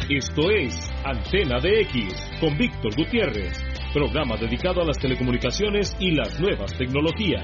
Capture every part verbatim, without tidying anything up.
Esto es Antena D X con Víctor Gutiérrez, programa dedicado a las telecomunicaciones y las nuevas tecnologías.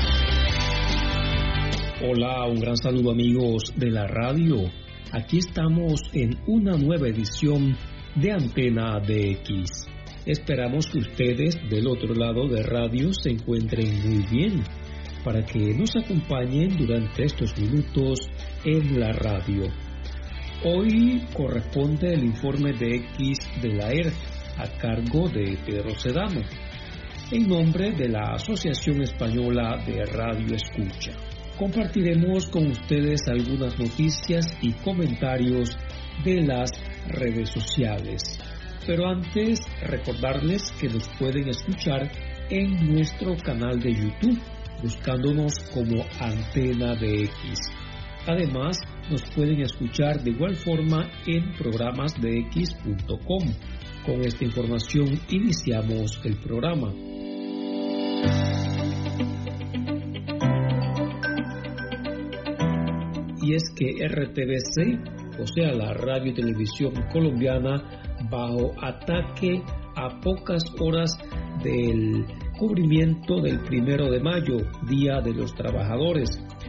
Hola, un gran saludo amigos de la radio. Aquí estamos en una nueva edición de Antena D X. Esperamos que ustedes del otro lado de radio se encuentren muy bien para que nos acompañen durante estos minutos en la radio. Hoy corresponde el informe de X de la E R a cargo de Pedro Sedano, en nombre de la Asociación Española de Radio Escucha. Compartiremos con ustedes algunas noticias y comentarios de las redes sociales. Pero antes, recordarles que nos pueden escuchar en nuestro canal de YouTube, buscándonos como Antena D X. Además, nos pueden escuchar de igual forma en programas d x punto com. Con esta información iniciamos el programa. Y es que R T V C, o sea la radio y televisión colombiana, bajo ataque a pocas horas del cubrimiento del primero de mayo, Día de los Trabajadores.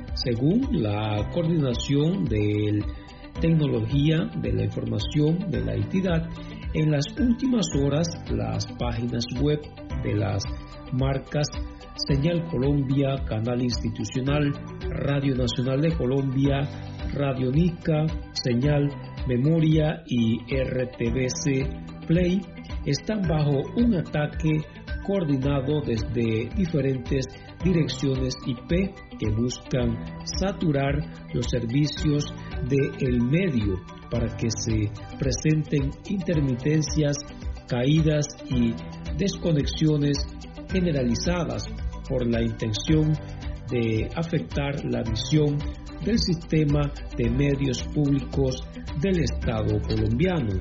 Según la Coordinación de Tecnología de la Información de la entidad, en las últimas horas las páginas web de las marcas Señal Colombia, Canal Institucional, Radio Nacional de Colombia, Radio Nica, Señal Memoria y R T V C Play están bajo un ataque coordinado desde diferentes direcciones I P que buscan saturar los servicios del medio para que se presenten intermitencias, caídas y desconexiones generalizadas por la intención de afectar la visión del sistema de medios públicos del Estado colombiano.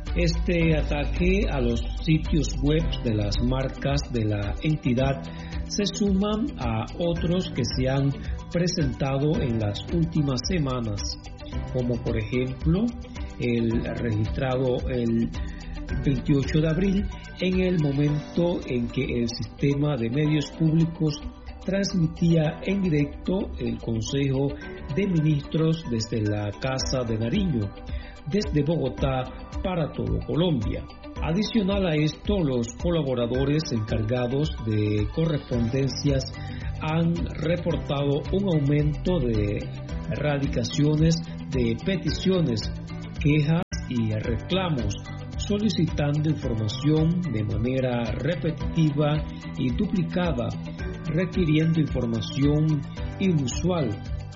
Este ataque a los sitios web de las marcas de la entidad se suman a otros que se han presentado en las últimas semanas, como por ejemplo el registrado el veintiocho de abril, en el momento en que el sistema de medios públicos transmitía en directo el Consejo de Ministros desde la Casa de Nariño, desde Bogotá para todo Colombia. Adicional a esto, los colaboradores encargados de correspondencias han reportado un aumento de erradicaciones de peticiones, quejas y reclamos, solicitando información de manera repetitiva y duplicada, requiriendo información inusual,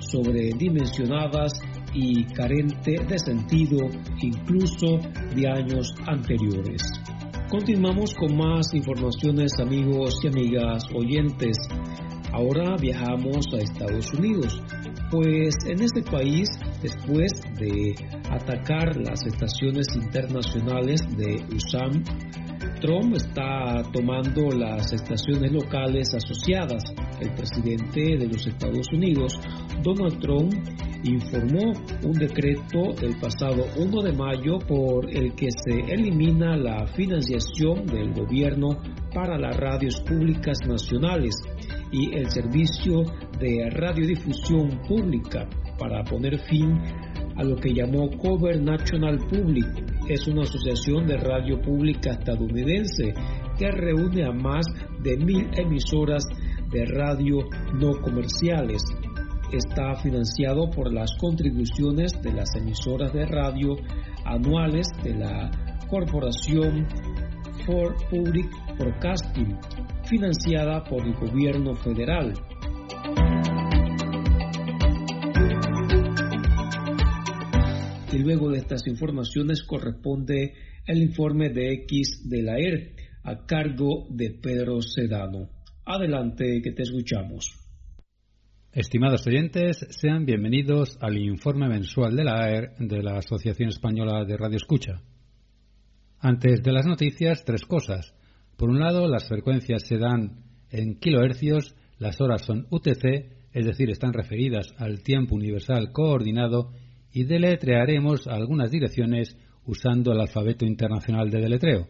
sobredimensionadas y carente de sentido, incluso de años anteriores. Continuamos con más informaciones, amigos y amigas oyentes. Ahora viajamos a Estados Unidos, pues en este país, después de atacar las estaciones internacionales de U S A M, Trump está tomando las estaciones locales asociadas. El presidente de los Estados Unidos, Donald Trump, informó un decreto el pasado primero de mayo por el que se elimina la financiación del gobierno para las radios públicas nacionales y el servicio de radiodifusión pública para poner fin a lo que llamó Cover National Public. Es una asociación de radio pública estadounidense que reúne a más de mil emisoras de radio no comerciales. Está financiado por las contribuciones de las emisoras de radio anuales de la Corporación for Public Broadcasting, financiada por el gobierno federal. Y luego de estas informaciones corresponde el informe de X de la E R a cargo de Pedro Sedano. Adelante, que te escuchamos. Estimados oyentes, sean bienvenidos al informe mensual de la A E R de la Asociación Española de Radio Escucha. Antes de las noticias, tres cosas. Por un lado, las frecuencias se dan en kilohercios, las horas son U T C, es decir, están referidas al tiempo universal coordinado, y deletrearemos algunas direcciones usando el alfabeto internacional de deletreo.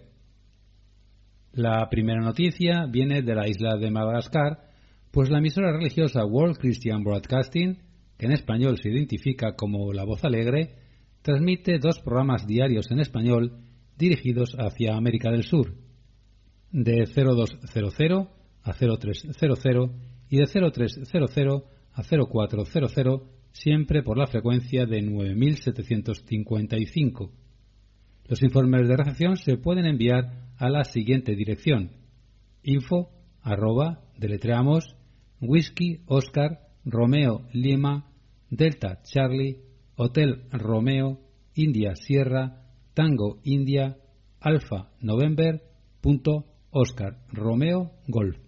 La primera noticia viene de la isla de Madagascar, pues la emisora religiosa World Christian Broadcasting, que en español se identifica como La Voz Alegre, transmite dos programas diarios en español dirigidos hacia América del Sur, de cero dos cero cero a cero tres cero cero y de cero tres cero cero a cero cuatro cero cero, siempre por la frecuencia de nueve mil setecientos cincuenta y cinco. Los informes de recepción se pueden enviar a la siguiente dirección: info arroba deletreamos whisky Oscar Romeo Lima Delta Charlie Hotel Romeo India Sierra Tango India Alfa November punto Oscar Romeo Golf.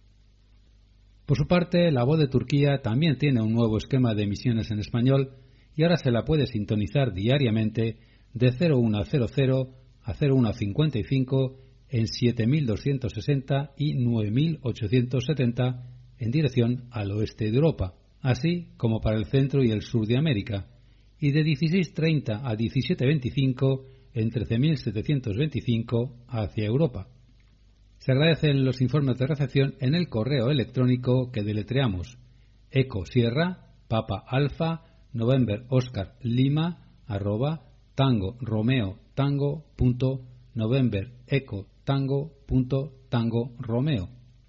Por su parte, La Voz de Turquía también tiene un nuevo esquema de emisiones en español y ahora se la puede sintonizar diariamente de cero uno cero cero a cero uno cincuenta y cinco en siete mil doscientos sesenta y nueve mil ochocientos setenta en dirección al oeste de Europa, así como para el centro y el sur de América, y de dieciséis treinta a diecisiete veinticinco en trece mil setecientos veinticinco hacia Europa. Se agradecen los informes de recepción en el correo electrónico que deletreamos: Eco Sierra Papa Alfa November Oscar Lima arroba Tango Romeo Tango punto November Eco Tango punto Tango Romeo.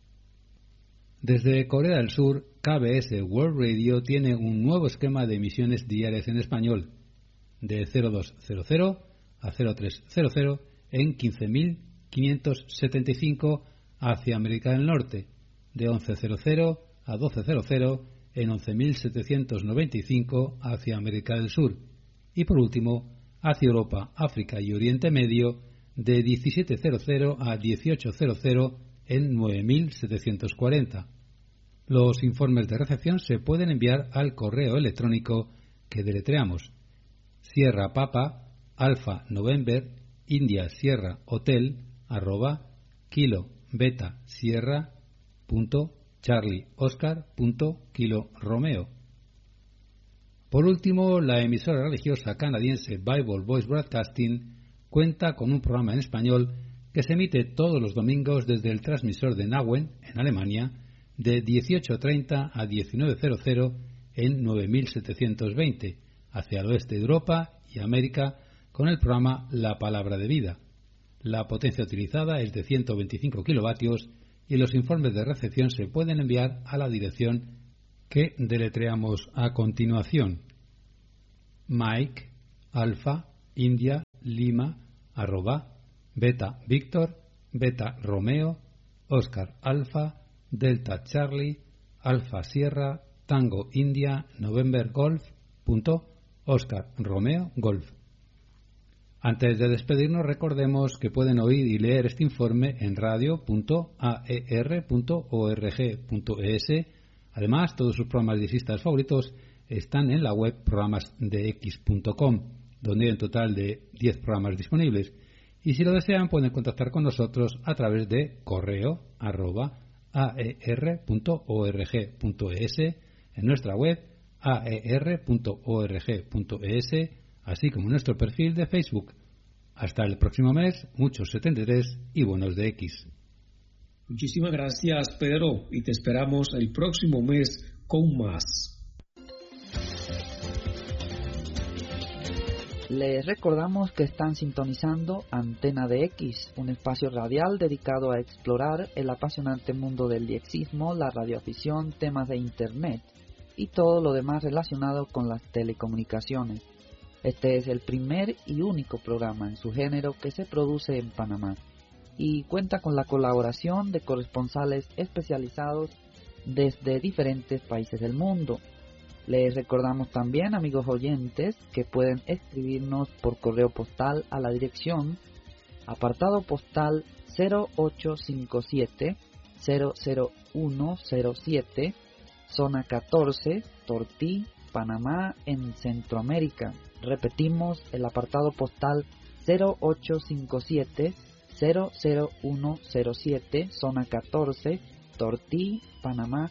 Desde Corea del Sur, K B S World Radio tiene un nuevo esquema de emisiones diarias en español, de cero dos cero cero a cero tres cero cero en quince mil quinientos setenta y cinco hacia América del Norte, de once cero cero a doce cero cero en once mil setecientos noventa y cinco hacia América del Sur, y por último hacia Europa, África y Oriente Medio, de diecisiete cero cero a dieciocho cero cero en nueve mil setecientos cuarenta. Los informes de recepción se pueden enviar al correo electrónico que deletreamos: Sierra Papa Alfa November India Sierra Hotel arroba Kilo Beta Sierra punto Charlie Oscar punto Kilo Romeo. Por último, la emisora religiosa canadiense Bible Voice Broadcasting cuenta con un programa en español que se emite todos los domingos desde el transmisor de Nauen, en Alemania, de dieciocho treinta a diecinueve cero cero en nueve mil setecientos veinte, hacia el oeste de Europa y América, con el programa La Palabra de Vida. La potencia utilizada es de ciento veinticinco kilovatios y los informes de recepción se pueden enviar a la dirección que deletreamos a continuación: Mike Alfa India Lima arroba Beta Víctor Beta Romeo Oscar Alfa Delta Charlie Alfa Sierra Tango India November Golf punto Oscar Romeo Golf. Antes de despedirnos, recordemos que pueden oír y leer este informe en radio punto a e erre punto org punto e ese. Además, todos sus programas diexistas favoritos están en la web programas de x punto com, donde hay un total de diez programas disponibles. Y si lo desean, pueden contactar con nosotros a través de correo arroba a e erre punto org punto e ese, en nuestra web a e erre punto org punto e ese, así como en nuestro perfil de Facebook. Hasta el próximo mes, muchos setenta y tres y buenos de X. Muchísimas gracias, Pedro, y te esperamos el próximo mes con más. Les recordamos que están sintonizando Antena de X, un espacio radial dedicado a explorar el apasionante mundo del diexismo, la radioafición, temas de Internet y todo lo demás relacionado con las telecomunicaciones. Este es el primer y único programa en su género que se produce en Panamá y cuenta con la colaboración de corresponsales especializados desde diferentes países del mundo. Les recordamos también, amigos oyentes, que pueden escribirnos por correo postal a la dirección apartado postal cero ocho cinco siete cero cero uno cero siete, zona catorce, Tortí, Panamá, en Centroamérica. Repetimos, el apartado postal cero ocho cinco siete cero cero uno cero siete, zona catorce, Tortí, Panamá,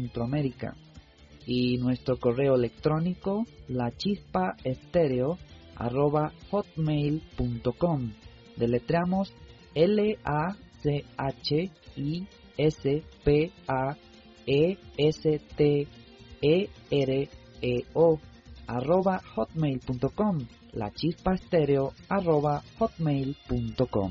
Centroamérica. Y nuestro correo electrónico, la chispa estéreo arroba hotmail punto com. Deletreamos L A C H I S P A E S T E R E O arroba hotmail punto com, la chispa estéreo arroba hotmail punto com.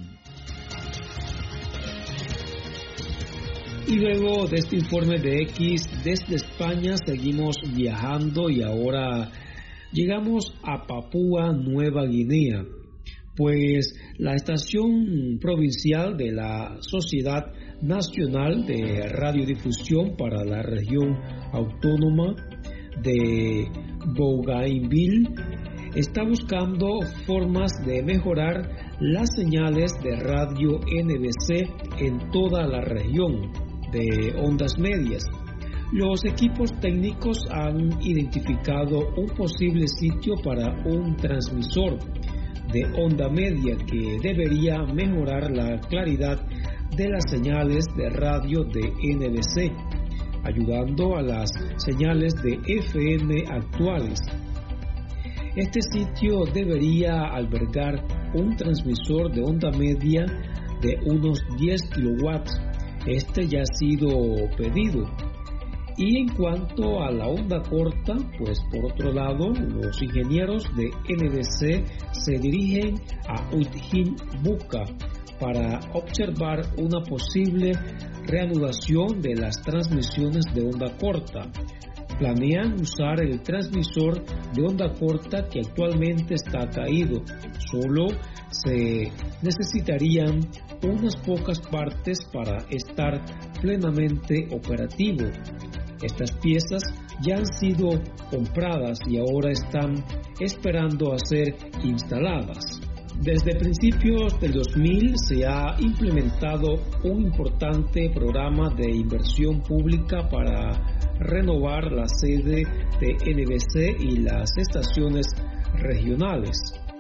Y luego de este informe de X desde España seguimos viajando y ahora llegamos a Papúa Nueva Guinea, pues la estación provincial de la Sociedad Nacional de Radiodifusión para la región autónoma de Bougainville está buscando formas de mejorar las señales de radio N B C en toda la región de ondas medias. Los equipos técnicos han identificado un posible sitio para un transmisor de onda media que debería mejorar la claridad de las señales de radio de N B C, ayudando a las señales de F M actuales. Este sitio debería albergar un transmisor de onda media de unos diez kilowatts. Este ya ha sido pedido. Y en cuanto a la onda corta, pues por otro lado, los ingenieros de N B C se dirigen a Uitjin Buka para observar una posible reanudación de las transmisiones de onda corta. Planean usar el transmisor de onda corta que actualmente está caído. Solo se necesitarían unas pocas partes para estar plenamente operativo. Estas piezas ya han sido compradas y ahora están esperando a ser instaladas. Desde principios del dos mil se ha implementado un importante programa de inversión pública para renovar la sede de N B C y las estaciones regionales.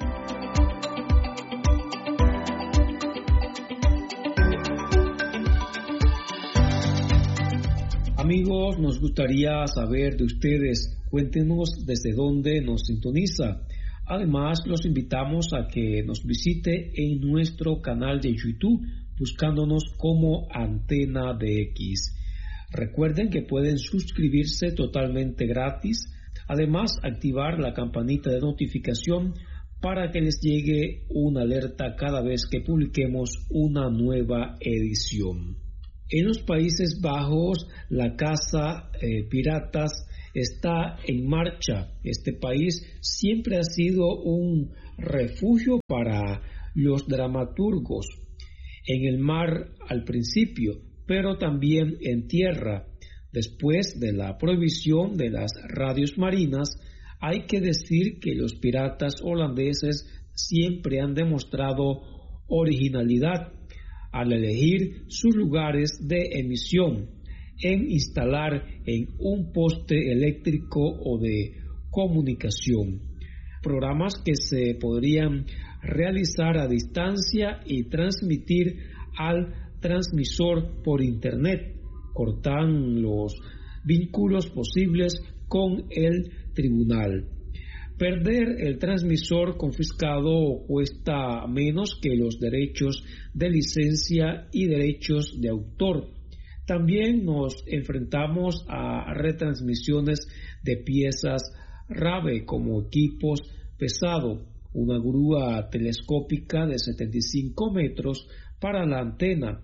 Amigos, nos gustaría saber de ustedes. Cuéntenos desde dónde nos sintoniza. Además, los invitamos a que nos visite en nuestro canal de YouTube, buscándonos como Antena D X. Recuerden que pueden suscribirse totalmente gratis. Además, activar la campanita de notificación para que les llegue una alerta cada vez que publiquemos una nueva edición. En los Países Bajos, la Casa eh, Piratas está en marcha. Este país siempre ha sido un refugio para los dramaturgos, en el mar al principio, pero también en tierra. Después de la prohibición de las radios marinas, hay que decir que los piratas holandeses siempre han demostrado originalidad al elegir sus lugares de emisión, en instalar en un poste eléctrico o de comunicación programas que se podrían realizar a distancia y transmitir al transmisor por internet. Cortan los vínculos posibles con el tribunal. Perder el transmisor confiscado cuesta menos que los derechos de licencia y derechos de autor. También nos enfrentamos a retransmisiones de piezas RAVE como equipos pesados, una grúa telescópica de setenta y cinco metros para la antena.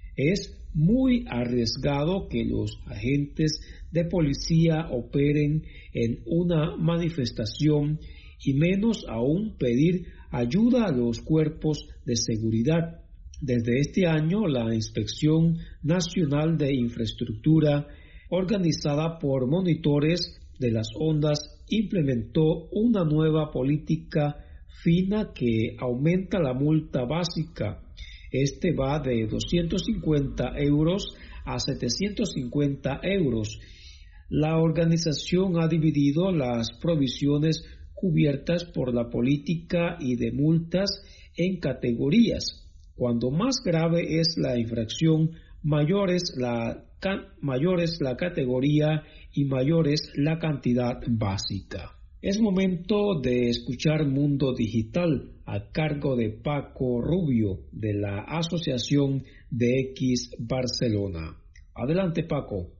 Es muy arriesgado que los agentes de policía operen en una manifestación y menos aún pedir ayuda a los cuerpos de seguridad. Desde este año, la Inspección Nacional de Infraestructura, organizada por monitores de las ondas, implementó una nueva política fina que aumenta la multa básica. Este va de doscientos cincuenta euros a setecientos cincuenta euros. La organización ha dividido las provisiones cubiertas por la política y de multas en categorías. Cuando más grave es la infracción, mayor es la, mayor es la categoría y mayor es la cantidad básica. Es momento de escuchar Mundo Digital a cargo de Paco Rubio de la Asociación de X Barcelona. Adelante, Paco.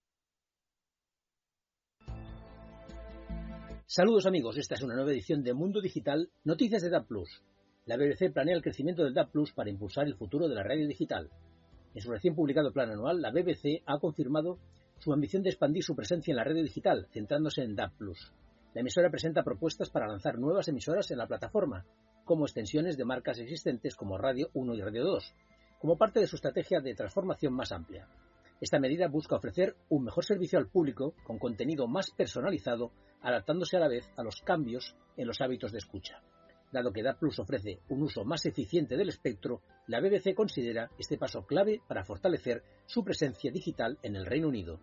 Saludos amigos, esta es una nueva edición de Mundo Digital, noticias de D A B plus. La B B C planea el crecimiento del D A B plus para impulsar el futuro de la radio digital. En su recién publicado plan anual, la B B C ha confirmado su ambición de expandir su presencia en la radio digital, centrándose en D A B plus. La emisora presenta propuestas para lanzar nuevas emisoras en la plataforma, como extensiones de marcas existentes como Radio uno y Radio dos, como parte de su estrategia de transformación más amplia. Esta medida busca ofrecer un mejor servicio al público con contenido más personalizado, adaptándose a la vez a los cambios en los hábitos de escucha. Dado que D A B plus ofrece un uso más eficiente del espectro, la B B C considera este paso clave para fortalecer su presencia digital en el Reino Unido.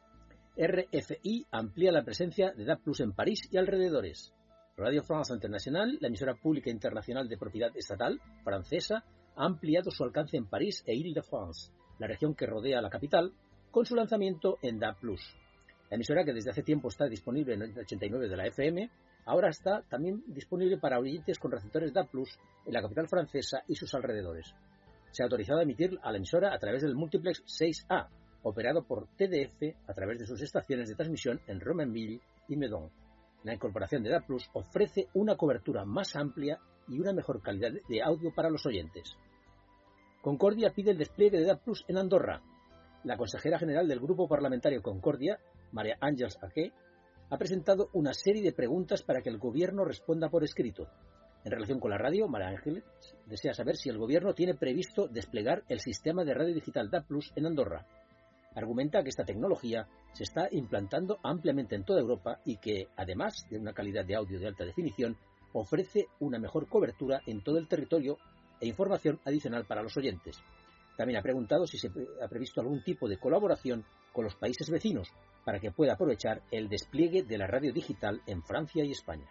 R F I amplía la presencia de D A B plus en París y alrededores. Radio France Internationale, la emisora pública internacional de propiedad estatal francesa, ha ampliado su alcance en París e Île-de-France, la región que rodea a la capital, con su lanzamiento en D A B plus. La emisora, que desde hace tiempo está disponible en el ochenta y nueve de la F M, ahora está también disponible para oyentes con receptores D A B plus en la capital francesa y sus alrededores. Se ha autorizado a emitir a la emisora a través del multiplex seis A, operado por T D F a través de sus estaciones de transmisión en Romainville y Meudon. La incorporación de D A B plus ofrece una cobertura más amplia y una mejor calidad de audio para los oyentes. Concordia pide el despliegue de D A B plus en Andorra. La consejera general del Grupo Parlamentario Concordia, María Àngels Aque, ha presentado una serie de preguntas para que el Gobierno responda por escrito. En relación con la radio, María Àngels desea saber si el Gobierno tiene previsto desplegar el sistema de radio digital D A B plus en Andorra. Argumenta que esta tecnología se está implantando ampliamente en toda Europa y que, además de una calidad de audio de alta definición, ofrece una mejor cobertura en todo el territorio e información adicional para los oyentes. También ha preguntado si se ha previsto algún tipo de colaboración con los países vecinos para que pueda aprovechar el despliegue de la radio digital en Francia y España.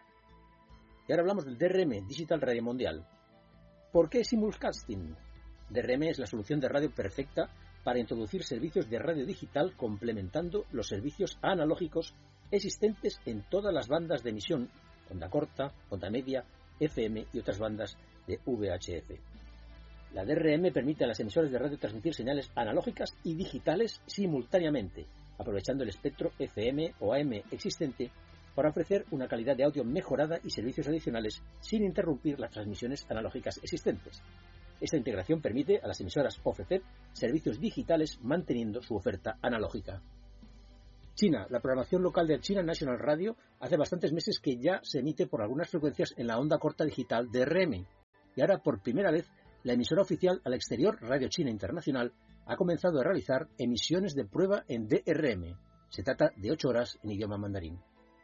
Y ahora hablamos del D R M, Digital Radio Mondial. ¿Por qué simulcasting? D R M es la solución de radio perfecta para introducir servicios de radio digital complementando los servicios analógicos existentes en todas las bandas de emisión, onda corta, onda media, F M y otras bandas de V H F. La D R M permite a las emisoras de radio transmitir señales analógicas y digitales simultáneamente, aprovechando el espectro F M o A M existente para ofrecer una calidad de audio mejorada y servicios adicionales sin interrumpir las transmisiones analógicas existentes. Esta integración permite a las emisoras ofrecer servicios digitales manteniendo su oferta analógica. China. La programación local de China National Radio hace bastantes meses que ya se emite por algunas frecuencias en la onda corta digital D R M. Y ahora, por primera vez, la emisora oficial al exterior, Radio China Internacional, ha comenzado a realizar emisiones de prueba en D R M. Se trata de ocho horas en idioma mandarín.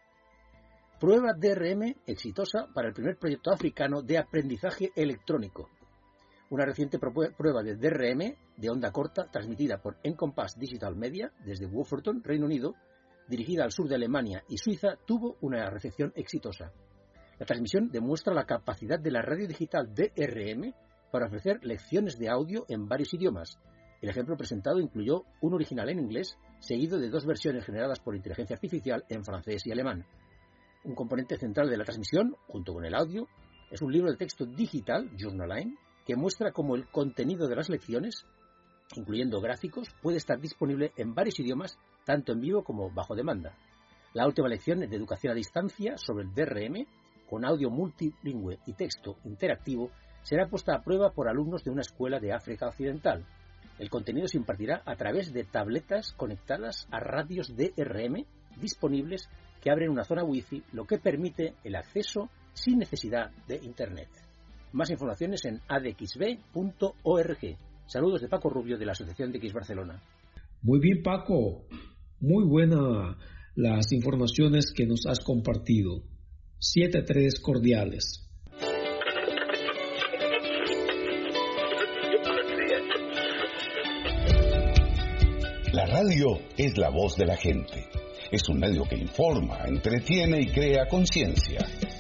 Prueba D R M exitosa para el primer proyecto africano de aprendizaje electrónico. Una reciente prueba de D R M de onda corta transmitida por Encompass Digital Media desde Wolverhampton, Reino Unido, dirigida al sur de Alemania y Suiza, tuvo una recepción exitosa. La transmisión demuestra la capacidad de la radio digital D R M para ofrecer lecciones de audio en varios idiomas. El ejemplo presentado incluyó un original en inglés, seguido de dos versiones generadas por inteligencia artificial en francés y alemán. Un componente central de la transmisión, junto con el audio, es un libro de texto digital, Journaline, que muestra cómo el contenido de las lecciones, incluyendo gráficos, puede estar disponible en varios idiomas, tanto en vivo como bajo demanda. La última lección de educación a distancia sobre el D R M, con audio multilingüe y texto interactivo, será puesta a prueba por alumnos de una escuela de África Occidental. El contenido se impartirá a través de tabletas conectadas a radios D R M disponibles que abren una zona Wi-Fi, lo que permite el acceso sin necesidad de Internet. Más informaciones en a d x b punto org. Saludos de Paco Rubio de la Asociación de X Barcelona. Muy bien, Paco. Muy buenas las informaciones que nos has compartido. Siete tres cordiales. La radio es la voz de la gente. Es un medio que informa, entretiene y crea conciencia.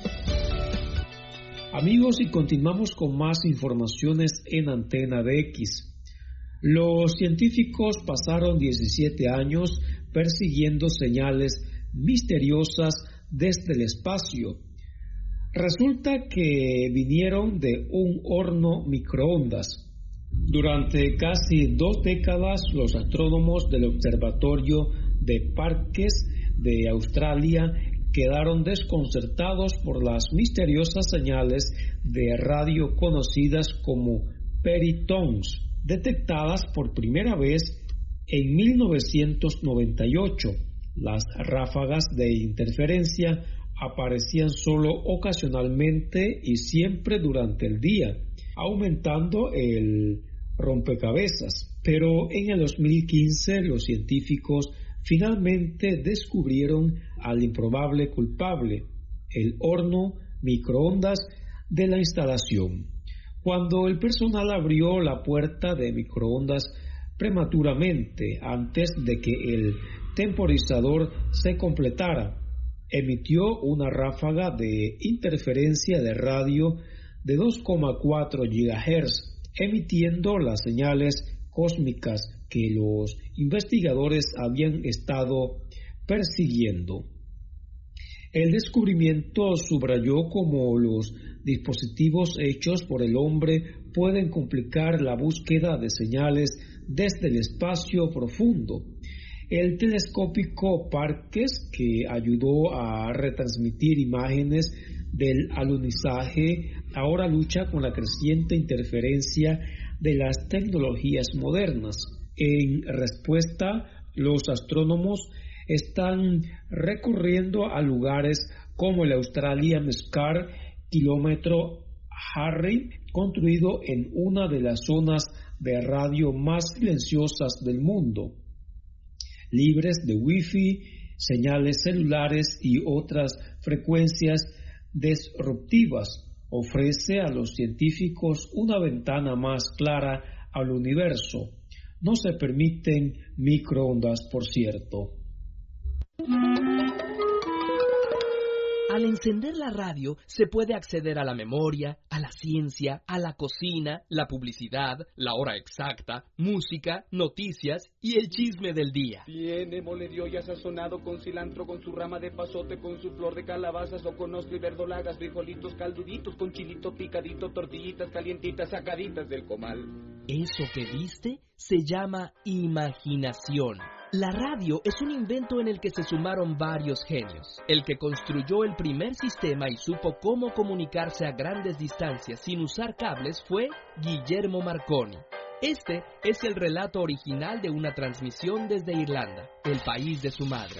Amigos, y continuamos con más informaciones en Antena de X. Los científicos pasaron diecisiete años persiguiendo señales misteriosas desde el espacio. Resulta que vinieron de un horno microondas. Durante casi dos décadas, los astrónomos del Observatorio de Parkes de Australia quedaron desconcertados por las misteriosas señales de radio conocidas como peritones, detectadas por primera vez en mil novecientos noventa y ocho. Las ráfagas de interferencia aparecían solo ocasionalmente y siempre durante el día, aumentando el rompecabezas. Pero en el dos mil quince los científicos finalmente descubrieron al improbable culpable, el horno microondas de la instalación. Cuando el personal abrió la puerta de microondas prematuramente antes de que el temporizador se completara, emitió una ráfaga de interferencia de radio de dos coma cuatro gigahercios, emitiendo las señales cósmicas que los investigadores habían estado persiguiendo. El descubrimiento subrayó cómo los dispositivos hechos por el hombre pueden complicar la búsqueda de señales desde el espacio profundo. El telescópico Parkes, que ayudó a retransmitir imágenes del alunizaje, ahora lucha con la creciente interferencia de las tecnologías modernas. En respuesta, los astrónomos están recurriendo a lugares como el Australian Scar Kilómetro Harry, construido en una de las zonas de radio más silenciosas del mundo, libres de wifi, señales celulares y otras frecuencias disruptivas. Ofrece a los científicos una ventana más clara al universo. No se permiten microondas, por cierto. Al encender la radio se puede acceder a la memoria, a la ciencia, a la cocina, la publicidad, la hora exacta, música, noticias y el chisme del día. Tiene mole de olla sazonado con cilantro, con su rama de pasote, con su flor de calabazas o con ostro y verdolagas, frijolitos calduditos, con chilito picadito, tortillitas calientitas sacaditas del comal. Eso que viste se llama imaginación. La radio es un invento en el que se sumaron varios genios. El que construyó el primer sistema y supo cómo comunicarse a grandes distancias sin usar cables fue Guillermo Marconi. Este es el relato original de una transmisión desde Irlanda, el país de su madre.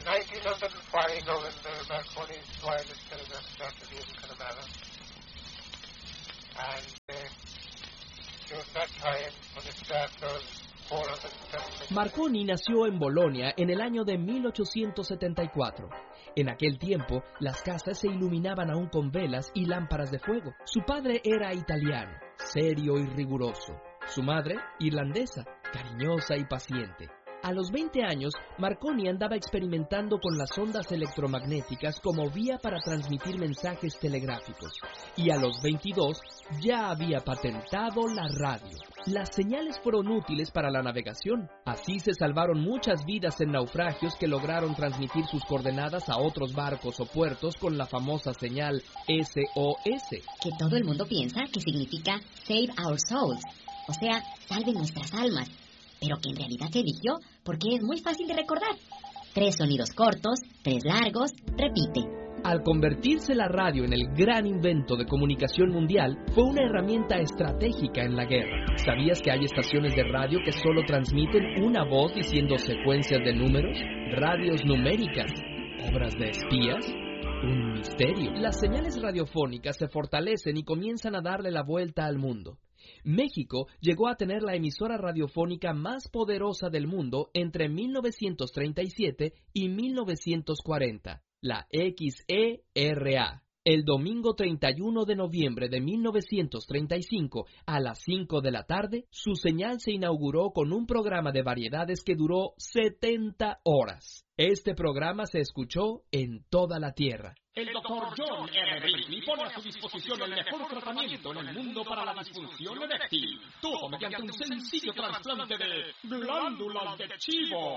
Marconi nació en Bolonia en el año de mil ochocientos setenta y cuatro. En aquel tiempo, las casas se iluminaban aún con velas y lámparas de fuego. Su padre era italiano, serio y riguroso. Su madre, irlandesa, cariñosa y paciente. A los veinte años, Marconi andaba experimentando con las ondas electromagnéticas como vía para transmitir mensajes telegráficos. Y a los veintidós, ya había patentado la radio. Las señales fueron útiles para la navegación. Así se salvaron muchas vidas en naufragios que lograron transmitir sus coordenadas a otros barcos o puertos con la famosa señal S O S. Que todo el mundo piensa que significa Save Our Souls, o sea, salve nuestras almas. Pero que en realidad se eligió porque es muy fácil de recordar. Tres sonidos cortos, tres largos, repite. Al convertirse la radio en el gran invento de comunicación mundial, fue una herramienta estratégica en la guerra. ¿Sabías que hay estaciones de radio que solo transmiten una voz diciendo secuencias de números? Radios numéricas, obras de espías, un misterio. Las señales radiofónicas se fortalecen y comienzan a darle la vuelta al mundo. México llegó a tener la emisora radiofónica más poderosa del mundo entre mil novecientos treinta y siete y mil novecientos cuarenta, la X E R A. El domingo treinta y uno de noviembre de mil novecientos treinta y cinco, a las cinco de la tarde, su señal se inauguró con un programa de variedades que duró setenta horas. Este programa se escuchó en toda la Tierra. El doctor John R. Brinkley pone a su disposición el mejor tratamiento en el mundo para la disfunción eréctil. Todo mediante un sencillo trasplante de glándulas de chivo.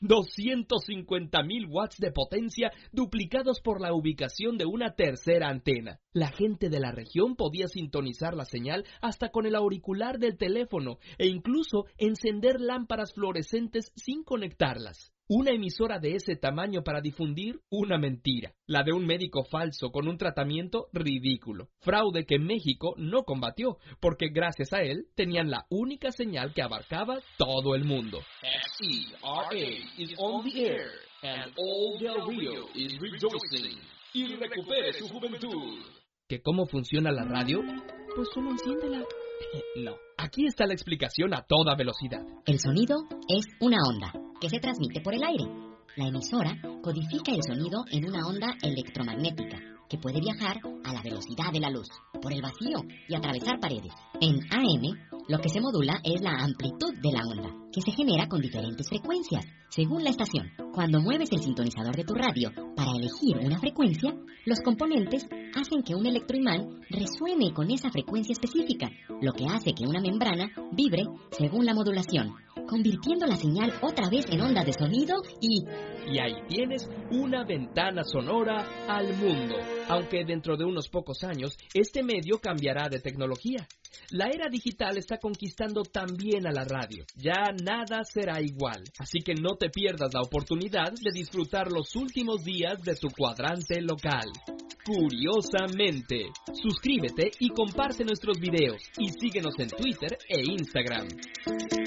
doscientos cincuenta mil watts de potencia duplicados por la ubicación de una tercera antena. La gente de la región podía sintonizar la señal hasta con el auricular del teléfono e incluso encender lámparas fluorescentes sin conectarlas. Una emisora de ese tamaño para difundir una mentira, la de un médico falso con un tratamiento ridículo. Fraude que México no combatió, porque gracias a él tenían la única señal que abarcaba todo el mundo. X E R A is on the air, and all Del Rio is rejoicing. Y recupere su juventud. ¿Que cómo funciona la radio? Pues solo enciéndela. No, aquí está la explicación a toda velocidad. El sonido es una onda que se transmite por el aire. La emisora codifica el sonido en una onda electromagnética que puede viajar a la velocidad de la luz, por el vacío y atravesar paredes. En A M, lo que se modula es la amplitud de la onda, que se genera con diferentes frecuencias, según la estación. Cuando mueves el sintonizador de tu radio para elegir una frecuencia, los componentes hacen que un electroimán resuene con esa frecuencia específica, lo que hace que una membrana vibre según la modulación, convirtiendo la señal otra vez en ondas de sonido y... Y ahí tienes una ventana sonora al mundo, aunque dentro de unos pocos años este medio cambiará de tecnología. La era digital está conquistando también a la radio. Ya nada será igual, así que no te pierdas la oportunidad de disfrutar los últimos días de tu cuadrante local. Curiosamente, suscríbete y comparte nuestros videos y síguenos en Twitter e Instagram.